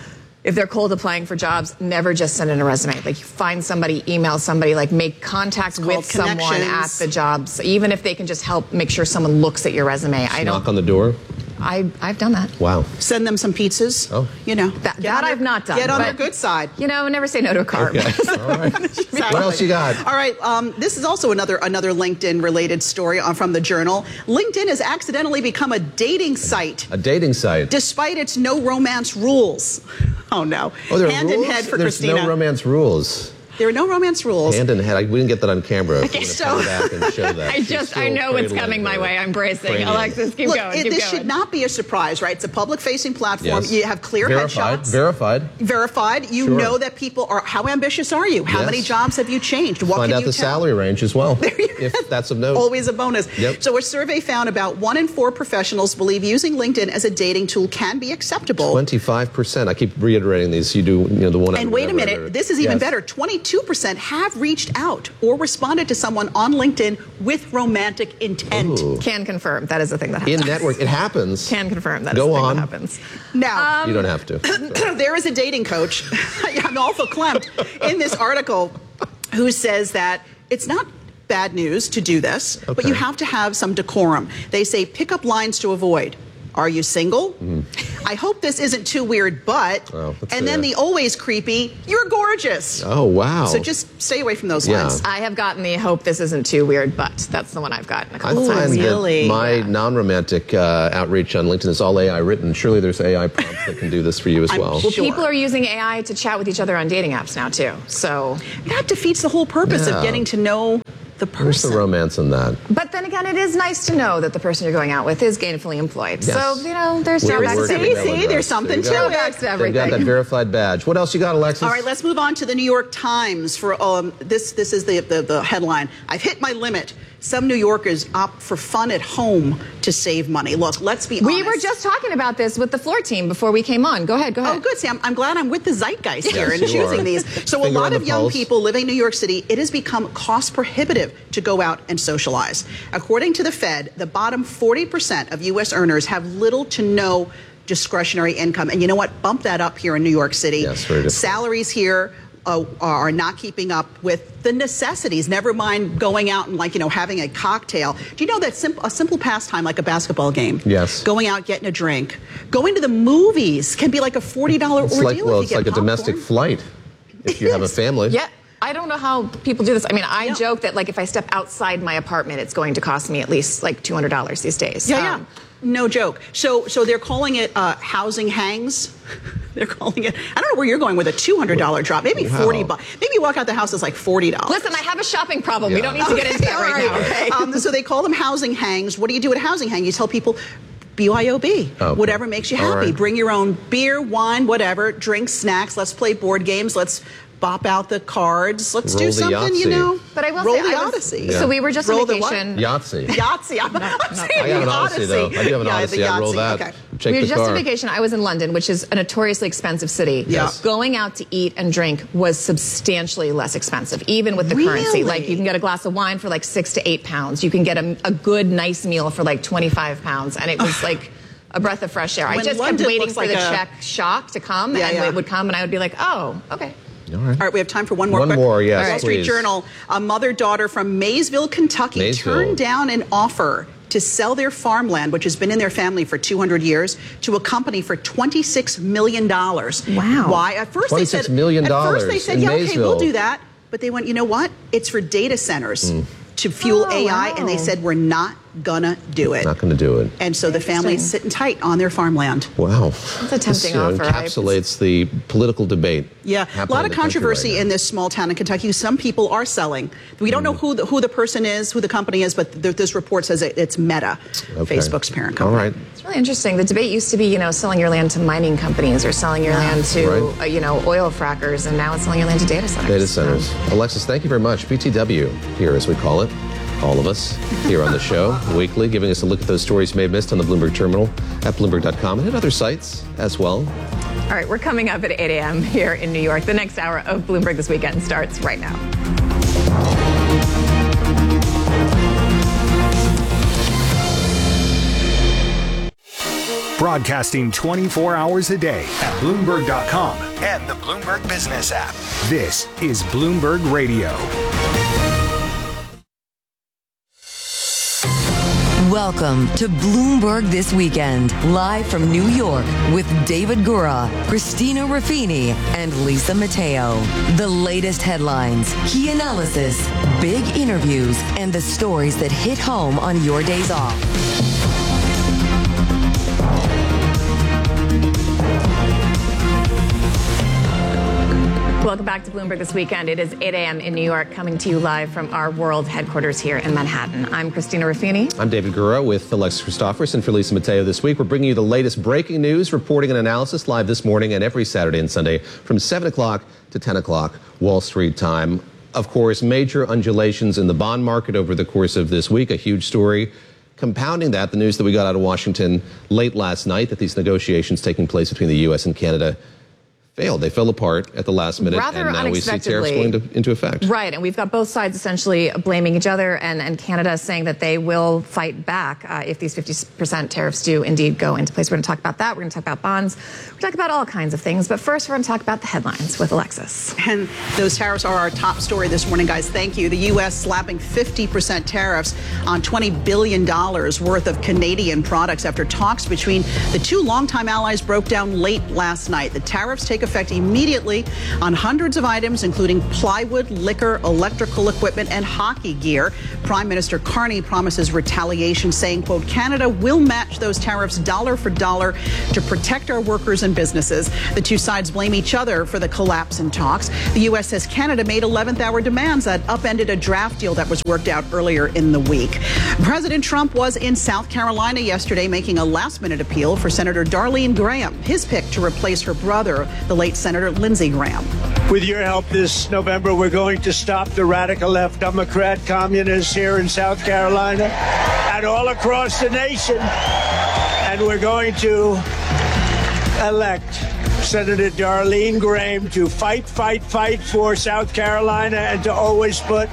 if they're cold applying for jobs, never just send in a resume. Like, you find somebody, email somebody, like make contact with someone at the jobs, even if they can just help make sure someone looks at your resume. Just knock on the door. I've done that. Wow. Send them some pizzas. Oh. You know. That I've not done. Get on the good side. You know, never say no to a carb. Okay. All right. Exactly. What else you got? All right. This is also another LinkedIn-related story from the Journal. LinkedIn has accidentally become a dating site. A dating site. Despite its no romance rules. Oh, no. Oh, there are Hand rules? in head for There's Christina. no romance rules. There are no romance rules. Hand in head. We didn't get that on camera. Okay, so back and show that. I know it's coming my way. I'm bracing. Cranium. Alexis, keep Look, going. this should not be a surprise, right? It's a public-facing platform. Yes. You have clear headshots. Verified. You Sure. know that people are. How ambitious are you? How Yes. many jobs have you changed? What Find can out you the tell? salary range as well, if that's of note. Always a bonus. Yep. So a survey found about 1 in 4 professionals believe using LinkedIn as a dating tool can be acceptable. 25%. I keep reiterating these. You do, the one. And wait a minute, this is even better. 22% have reached out or responded to someone on LinkedIn with romantic intent. Ooh. Can confirm that is the thing that happens. In network, it happens. Can confirm that is Go the thing on. that happens. Now, you don't have to. there is a dating coach, I'm awful clamped, in this article who says that it's not bad news to do this, but you have to have some decorum. They say pick-up lines to avoid. Are you single? I hope this isn't too weird, but... and then the always creepy, you're gorgeous. Oh, wow. So just stay away from those Yeah. lines. I have gotten the hope this isn't too weird, but that's the one I've gotten a I couple find times. that my non-romantic outreach on LinkedIn is all AI written. Surely there's AI prompts that can do this for you as well. Well, people are using AI to chat with each other on dating apps now, too. So that defeats the whole purpose of getting to know the person. Where's the romance in that? But then again, it is nice to know that the person you're going out with is gainfully employed. Yes. So, there's drawbacks to everything. See, there's something to it. Drawbacks to They've got that everything. verified badge. What else you got, Alexis? All right, let's move on to the New York Times for this is the headline. I've hit my limit. Some New Yorkers opt for fun at home to save money. Look, let's be honest. We were just talking about this with the floor team before we came on. Go ahead. Oh, good, Sam. I'm glad I'm with the zeitgeist here Yes, in you choosing are. these. So Finger a lot on of the young pulse. people living in New York City, it has become cost prohibitive to go out and socialize. According to the Fed, the bottom 40% of U.S. earners have little to no discretionary income. And you know what? Bump that up here in New York City. Yes, very different. Salaries here are not keeping up with the necessities, never mind going out and having a cocktail. Do you know that a simple pastime like a basketball game? Yes. Going out, getting a drink, going to the movies can be like a $40 ordeal It's if like, you it's get like a popcorn. domestic flight if you have a family. Yeah. I don't know how people do this. I mean, I joke that if I step outside my apartment, it's going to cost me at least $200 these days. Yeah. No joke. So they're calling it housing hangs. They're calling it. I don't know where you're going with a $200 drop. Maybe $40. Maybe you walk out the house, it's like $40. Listen, I have a shopping problem. We don't need to get into that right now. Okay. So they call them housing hangs. What do you do at a housing hang? You tell people, BYOB. Okay. Whatever makes you happy. All right. Bring your own beer, wine, whatever. Drinks, snacks. Let's play board games. Let's bop out the cards. Let's Roll do the something, Yahtzee. But I will roll say, the I was- Odyssey. Yeah. So we were just Roll on the what? vacation. Yahtzee. Yahtzee. I'm saying I got an Odyssey, though. I do have an Yeah, Odyssey. the I'd roll Yahtzee. that. Okay. Check We were the just car. on vacation. I was in London, which is a notoriously expensive city. Yeah. Going out to eat and drink was substantially less expensive, even with the currency. Really? You can get a glass of wine for £6 to £8. You can get a good, nice meal for £25. And it was a breath of fresh air. I When just London kept waiting looks for like the a- check shock to come, Yeah, and yeah. it would come, and I would be like, oh, okay. All right. All right, we have time for one more. One quick. more, yes, Wall Street please. Journal. A mother-daughter from Maysville, Kentucky, Maysville. turned down an offer to sell their farmland, which has been in their family for 200 years, to a company for $26 million. Wow. Why? At first they said, $26 million at first they said, in yeah, okay, Maysville. we'll do that. But they went, you know what? It's for data centers to fuel AI, and they said, we're not gonna do it. Not going to do it. And so the family is sitting tight on their farmland. Wow. That's a tempting offer. Encapsulates the political debate. Yeah, a happening lot in of the country controversy right now. in this small town in Kentucky. Some people are selling. We don't know who the person is, who the company is, but this report says it's Meta, Facebook's parent company. All right. It's really interesting. The debate used to be, selling your land to mining companies or selling your land to, oil frackers, and now it's selling your land to data centers. Data centers. Alexis, thank you very much. BTW here, as we call it. All of us here on the show weekly, giving us a look at those stories you may have missed on the Bloomberg Terminal at Bloomberg.com and at other sites as well. All right, we're coming up at 8 a.m. here in New York. The next hour of Bloomberg This Weekend starts right now. broadcasting 24 hours a day at Bloomberg.com and the Bloomberg Business app. This is Bloomberg Radio. Welcome to Bloomberg This Weekend, live from New York with David Gura, Christina Ruffini, and Lisa Mateo. The latest headlines, key analysis, big interviews, and the stories that hit home on your days off. Welcome back to Bloomberg This Weekend. It is 8 a.m. in New York, coming to you live from our world headquarters here in Manhattan. I'm Christina Ruffini. I'm David Gura with Alexis Christoforous and for Lisa Mateo this week. We're bringing you the latest breaking news, reporting and analysis live this morning and every Saturday and Sunday from 7 o'clock to 10 o'clock Wall Street time. Of course, major undulations in the bond market over the course of this week, a huge story. Compounding that, the news that we got out of Washington late last night that these negotiations taking place between the U.S. and Canada failed. They fell apart at the last minute, Rather and now we see tariffs going into effect. Right, and we've got both sides essentially blaming each other, and Canada saying that they will fight back if these 50% tariffs do indeed go into place. We're going to talk about that. We're going to talk about bonds. We're going to talk about all kinds of things. But first, we're going to talk about the headlines with Alexis. And those tariffs are our top story this morning, guys. Thank you. The U.S. slapping 50% tariffs on $20 billion worth of Canadian products after talks between the two longtime allies broke down late last night. The tariffs take effect immediately on hundreds of items, including plywood, liquor, electrical equipment, and hockey gear. Prime Minister Carney promises retaliation, saying, quote, Canada will match those tariffs dollar for dollar to protect our workers and businesses. The two sides blame each other for the collapse in talks. The U.S. says Canada made 11th hour demands that upended a draft deal that was worked out earlier in the week. President Trump was in South Carolina yesterday making a last-minute appeal for Senator Darlene Graham, his pick to replace her brother, the late Senator Lindsey Graham. With your help this November, we're going to stop the radical left Democrat communists here in South Carolina and all across the nation. And we're going to elect Senator Darlene Graham to fight for South Carolina and to always put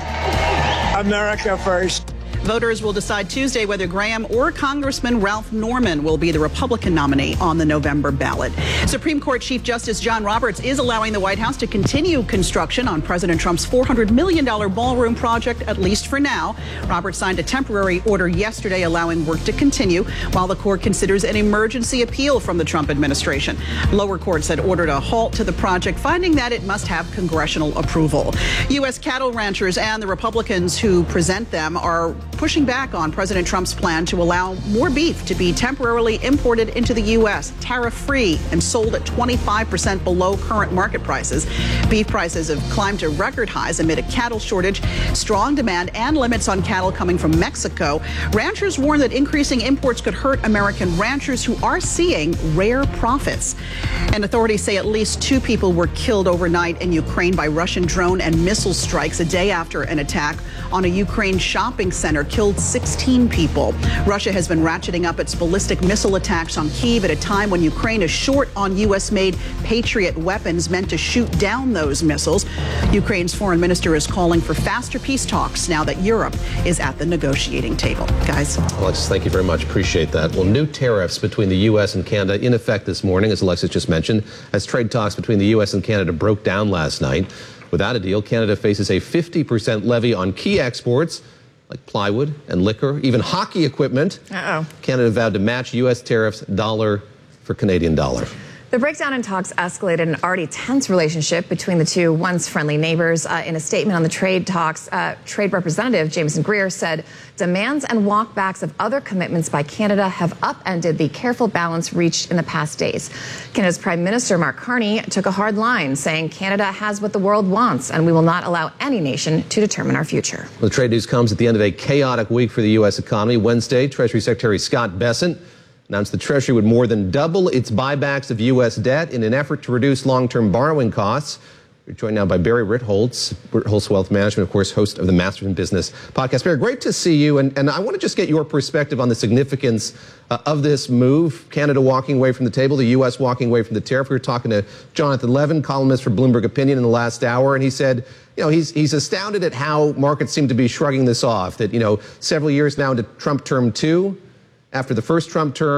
America first. Voters will decide Tuesday whether Graham or Congressman Ralph Norman will be the Republican nominee on the November ballot. Supreme Court Chief Justice John Roberts is allowing the White House to continue construction on President Trump's $400 million ballroom project, at least for now. Roberts signed a temporary order yesterday allowing work to continue while the court considers an emergency appeal from the Trump administration. Lower courts had ordered a halt to the project, finding that it must have congressional approval. U.S. cattle ranchers and the Republicans who present them are pushing back on President Trump's plan to allow more beef to be temporarily imported into the U.S., tariff-free and sold at 25% below current market prices. Beef prices have climbed to record highs amid a cattle shortage, strong demand, and limits on cattle coming from Mexico. Ranchers warn that increasing imports could hurt American ranchers who are seeing rare profits. And authorities say at least 2 people were killed overnight in Ukraine by Russian drone and missile strikes a day after an attack on a Ukraine shopping center killed 16 people. Russia has been ratcheting up its ballistic missile attacks on Kyiv at a time when Ukraine is short on U.S.-made Patriot weapons meant to shoot down those missiles. Ukraine's foreign minister is calling for faster peace talks now that Europe is at the negotiating table. Guys. Alexis, thank you very much. Appreciate that. Well, new tariffs between the U.S. and Canada in effect this morning, as Alexis just mentioned, as trade talks between the U.S. and Canada broke down last night. Without a deal, Canada faces a 50% levy on key exports like plywood and liquor, even hockey equipment. Canada vowed to match U.S. tariffs dollar for Canadian dollar. The breakdown in talks escalated an already tense relationship between the two once friendly neighbors. In a statement on the trade talks, Trade Representative Jameson Greer said demands and walkbacks of other commitments by Canada have upended the careful balance reached in the past days. Canada's Prime Minister Mark Carney took a hard line, saying Canada has what the world wants, and we will not allow any nation to determine our future. The trade news comes at the end of a chaotic week for the U.S. economy. Wednesday, Treasury Secretary Scott Bessent announced the Treasury would more than double its buybacks of U.S. debt in an effort to reduce long-term borrowing costs. We're joined now by Barry Ritholtz, Ritholtz Wealth Management, of course, host of the Masters in Business podcast. Barry, great to see you. And I want to just get your perspective on the significance of this move, Canada walking away from the table, the U.S. walking away from the tariff. We were talking to Jonathan Levin, columnist for Bloomberg Opinion, in the last hour, and he said, you know, he's astounded at how markets seem to be shrugging this off, that, you know, several years now into Trump term 2, after the first Trump term,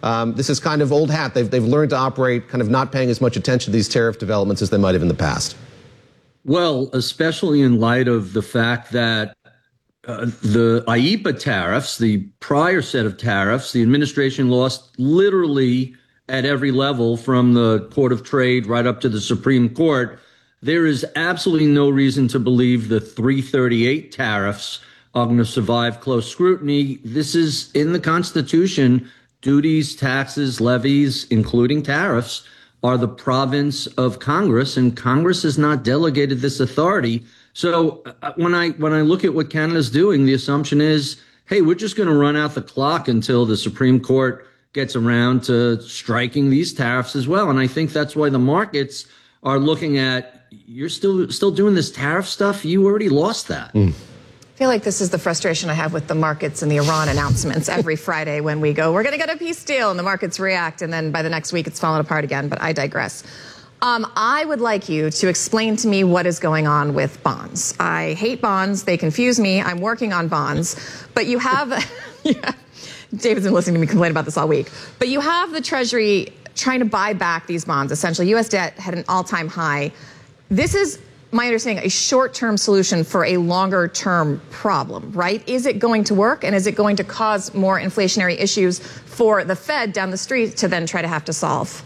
this is kind of old hat. They've learned to operate kind of not paying as much attention to these tariff developments as they might have in the past. Well, especially in light of the fact that the IEEPA tariffs, the prior set of tariffs, the administration lost literally at every level from the Court of Trade right up to the Supreme Court. There is absolutely no reason to believe the 338 tariffs are going to survive close scrutiny. This is in the Constitution. Duties, taxes, levies, including tariffs, are the province of Congress, and Congress has not delegated this authority. So when I look at what Canada's doing, the assumption is, hey, we're just going to run out the clock until the Supreme Court gets around to striking these tariffs as well. And I think that's why the markets are looking at, you're still doing this tariff stuff. You already lost that. I feel like this is the frustration I have with the markets and the Iran announcements every Friday when we go, we're going to get a peace deal, and the markets react, and then by the next week it's falling apart again. But I digress. I would like you to explain to me what is going on with bonds. I hate bonds. They confuse me. I'm working on bonds. But you have, David's been listening to me complain about this all week. But you have the Treasury trying to buy back these bonds. Essentially, U.S. debt had an all-time high. This is, my understanding, a short-term solution for a longer-term problem, right? Is it going to work, and is it going to cause more inflationary issues for the Fed down the street to then try to have to solve?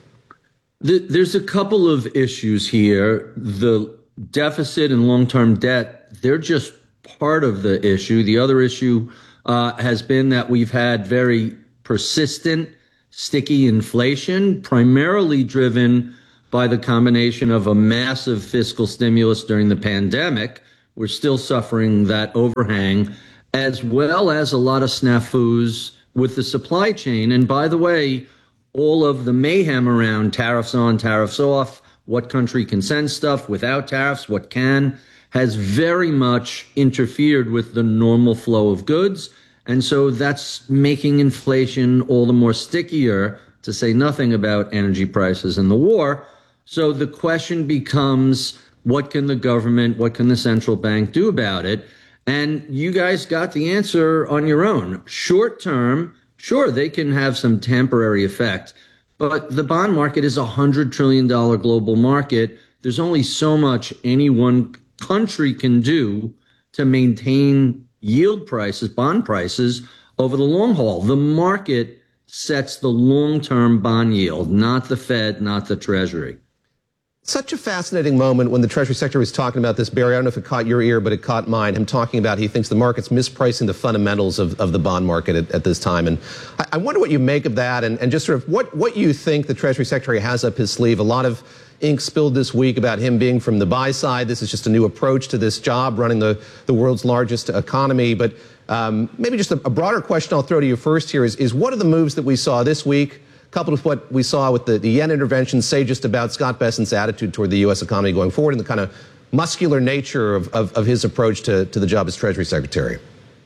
There's a couple of issues here. The deficit and long-term debt, they're just part of the issue. The other issue has been that we've had very persistent, sticky inflation, primarily driven by the combination of a massive fiscal stimulus during the pandemic. We're still suffering that overhang, as well as a lot of snafus with the supply chain. And by the way, all of the mayhem around tariffs on, tariffs off, what country can send stuff without tariffs, what can, has very much interfered with the normal flow of goods. And so that's making inflation all the more stickier, to say nothing about energy prices and the war. So the question becomes, what can the government, what can the central bank do about it? And you guys got the answer on your own. Short term, sure, they can have some temporary effect, but the bond market is a $100 trillion global market. There's only so much any one country can do to maintain yield prices, bond prices, over the long haul. The market sets the long-term bond yield, not the Fed, not the Treasury. Such a fascinating moment when the Treasury Secretary was talking about this, Barry. I don't know if it caught your ear, but it caught mine. Him talking about he thinks the market's mispricing the fundamentals of the bond market at this time. And I wonder what you make of that and just sort of what you think the Treasury Secretary has up his sleeve. A lot of ink spilled this week about him being from the buy side. This is just a new approach to this job, running the world's largest economy. But maybe just a broader question I'll throw to you first here is what are the moves that we saw this week, coupled with what we saw with the yen intervention, say just about Scott Bessent's attitude toward the U.S. economy going forward and the kind of muscular nature of his approach to the job as Treasury Secretary?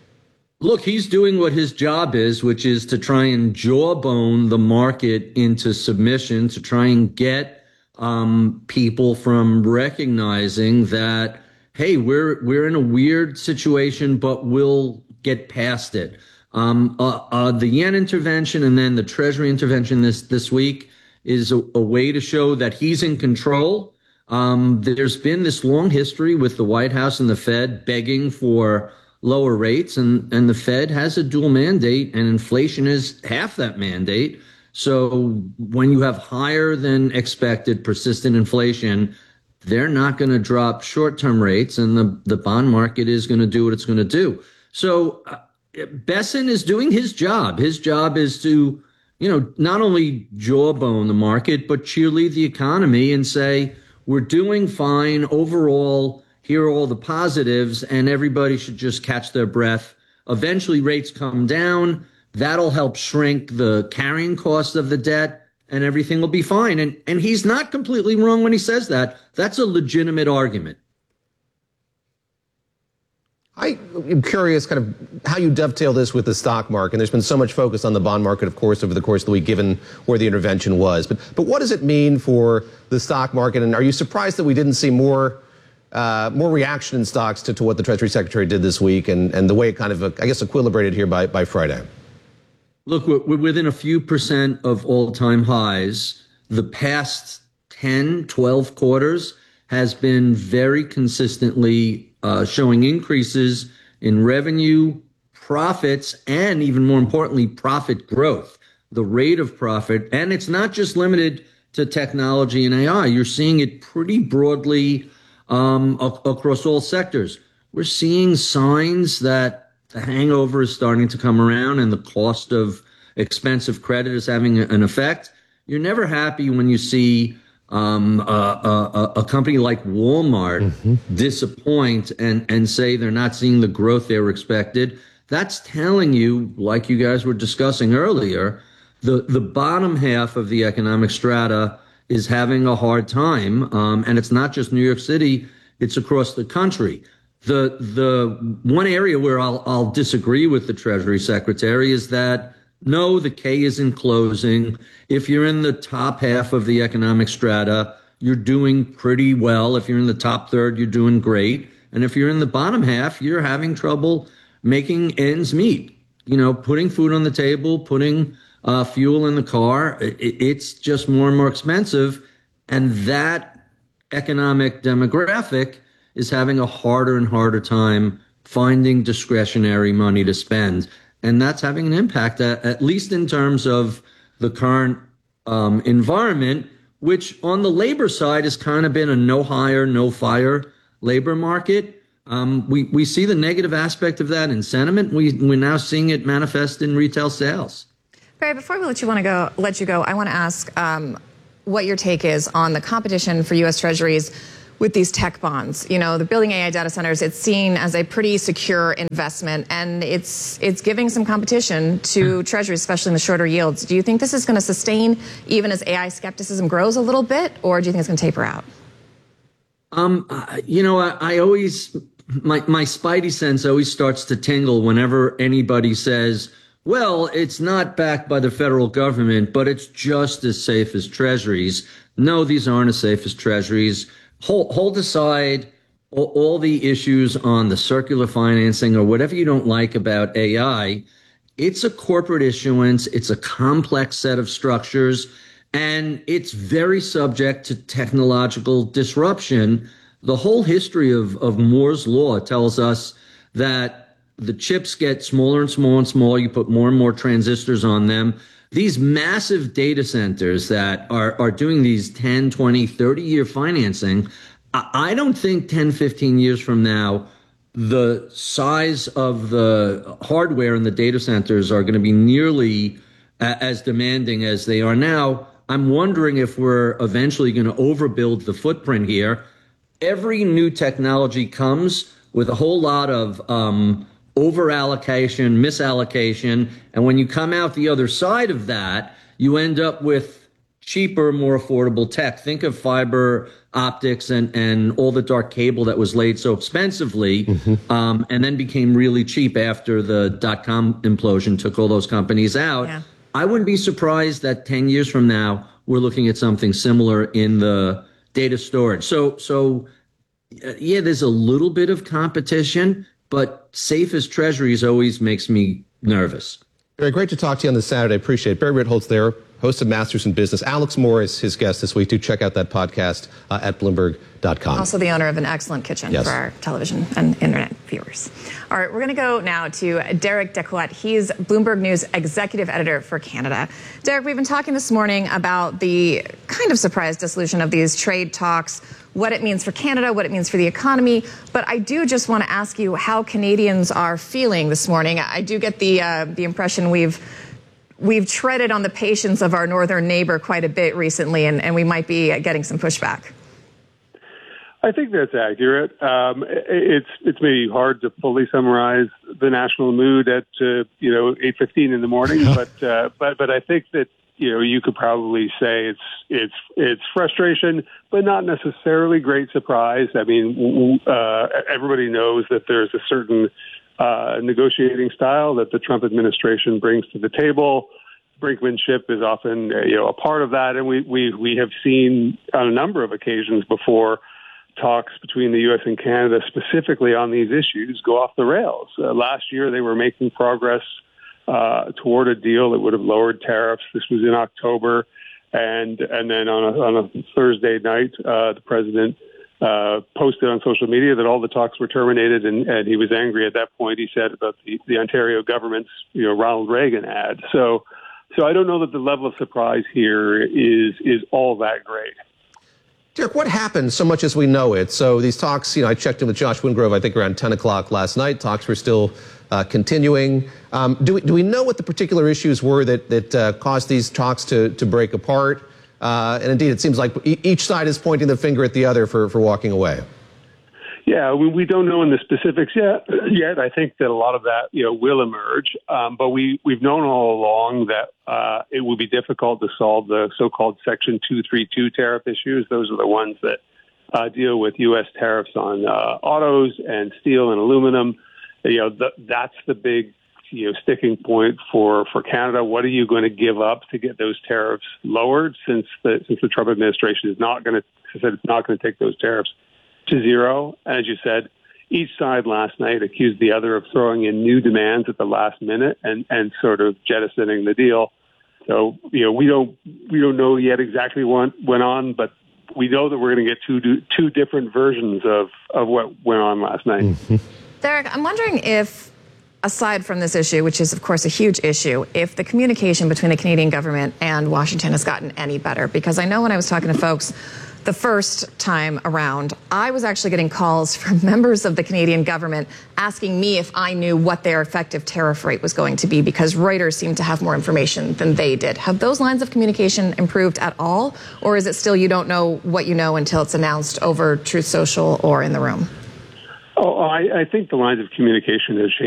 Look, he's doing what his job is, which is to try and jawbone the market into submission, to try and get people from recognizing that, hey, we're in a weird situation, but we'll get past it. The yen intervention and then the Treasury intervention this week is a way to show that he's in control. There's been this long history with the White House and the Fed begging for lower rates, and the Fed has a dual mandate, and inflation is half that mandate. So when you have higher than expected persistent inflation, they're not going to drop short-term rates, and the bond market is going to do what it's going to do. So Bessent is doing his job. His job is to, not only jawbone the market, but cheerlead the economy and say, we're doing fine overall. Here are all the positives, and everybody should just catch their breath. Eventually rates come down. That'll help shrink the carrying cost of the debt, and everything will be fine. And he's not completely wrong when he says that. That's a legitimate argument. I am curious kind of how you dovetail this with the stock market. There's been so much focus on the bond market, of course, over the course of the week, given where the intervention was. But what does it mean for the stock market? And are you surprised that we didn't see more reaction in stocks to what the Treasury Secretary did this week and the way it kind of, I guess, equilibrated here by Friday? Look, we're within a few percent of all-time highs. The past 10, 12 quarters has been very consistently showing increases in revenue, profits, and even more importantly, profit growth, the rate of profit. And it's not just limited to technology and AI. You're seeing it pretty broadly across all sectors. We're seeing signs that the hangover is starting to come around and the cost of expensive credit is having an effect. You're never happy when you see a company like Walmart disappoint and say they're not seeing the growth they were expected. That's telling you, like you guys were discussing earlier, the bottom half of the economic strata is having a hard time. And it's not just New York City, it's across the country. The one area where I'll disagree with the Treasury Secretary is that, no, the K isn't closing. If you're in the top half of the economic strata, you're doing pretty well. If you're in the top third, you're doing great. And if you're in the bottom half, you're having trouble making ends meet. You know, putting food on the table, putting fuel in the car, it's just more and more expensive. And that economic demographic is having a harder and harder time finding discretionary money to spend. And that's having an impact, at least in terms of the current environment, which on the labor side has kind of been a no hire, no fire labor market. We see the negative aspect of that in sentiment. We're now seeing it manifest in retail sales. Barry, before we let you go, I want to ask what your take is on the competition for U.S. Treasuries with these tech bonds. You know, the building AI data centers, it's seen as a pretty secure investment, and it's giving some competition to Treasuries, especially in the shorter yields. Do you think this is going to sustain even as AI skepticism grows a little bit, or do you think it's going to taper out? You know, I always, my spidey sense always starts to tingle whenever anybody says, well, it's not backed by the federal government, but it's just as safe as Treasuries. No, these aren't as safe as Treasuries. Hold aside all the issues on the circular financing or whatever you don't like about AI. It's a corporate issuance. It's a complex set of structures, and it's very subject to technological disruption. The whole history of Moore's Law tells us that the chips get smaller and smaller and smaller. You put more and more transistors on them. These massive data centers that are doing these 10, 20, 30-year financing, I don't think 10, 15 years from now, the size of the hardware in the data centers are going to be nearly as demanding as they are now. I'm wondering if we're eventually going to overbuild the footprint here. Every new technology comes with a whole lot of over-allocation, misallocation, and when you come out the other side of that, you end up with cheaper, more affordable tech. Think of fiber optics and all the dark cable that was laid so expensively, and then became really cheap after the dot-com implosion took all those companies out. Yeah. I wouldn't be surprised that 10 years from now, we're looking at something similar in the data storage. So yeah, there's a little bit of competition, but safe as Treasuries always makes me nervous. Very great to talk to you on this Saturday. Appreciate it. Barry Ritholtz there, host of Masters in Business. Alex Morris, his guest this week. Do check out that podcast at Bloomberg.com. Also the owner of an excellent kitchen for our television and internet viewers. All right, we're going to go now to Derek Decoat. He's Bloomberg News executive editor for Canada. Derek, we've been talking this morning about the kind of surprise dissolution of these trade talks, what it means for Canada, what it means for the economy. But I do just want to ask you how Canadians are feeling this morning. I do get the impression we've treaded on the patience of our northern neighbor quite a bit recently, and we might be getting some pushback. I think that's accurate. It's maybe hard to fully summarize the national mood at 8:15 in the morning, but I think that you could probably say it's frustration, but not necessarily great surprise. I mean, everybody knows that there's a certain negotiating style that the Trump administration brings to the table. Brinkmanship is often a part of that, and we have seen on a number of occasions before talks between the U.S. and Canada specifically on these issues go off the rails. Last year they were making progress toward a deal that would have lowered tariffs. This was in October. And then on a Thursday night, the president posted on social media that all the talks were terminated, and he was angry at that point. He said about the Ontario government's Ronald Reagan ad. So I don't know that the level of surprise here is all that great. Derek, what happened so much as we know it? So these talks, I checked in with Josh Wingrove, I think around 10 o'clock last night. Talks were still continuing. Do we know what the particular issues were that caused these talks to break apart? And indeed, it seems like each side is pointing the finger at the other for walking away. Yeah, we don't know in the specifics yet. I think that a lot of that will emerge, but we've known all along that it will be difficult to solve the so-called Section 232 tariff issues. Those are the ones that deal with U.S. tariffs on autos and steel and aluminum. That's the big sticking point for Canada. What are you going to give up to get those tariffs lowered? Since the Trump administration is not going to take those tariffs to zero. As you said, each side last night accused the other of throwing in new demands at the last minute and sort of jettisoning the deal. So we don't know yet exactly what went on, but we know that we're going to get two different versions of what went on last night. Mm-hmm. Derek, I'm wondering if, aside from this issue, which is, of course, a huge issue, if the communication between the Canadian government and Washington has gotten any better. Because I know when I was talking to folks the first time around, I was actually getting calls from members of the Canadian government asking me if I knew what their effective tariff rate was going to be, because Reuters seemed to have more information than they did. Have those lines of communication improved at all? Or is it still you don't know what you know until it's announced over Truth Social or in the room? I think the lines of communication have changed.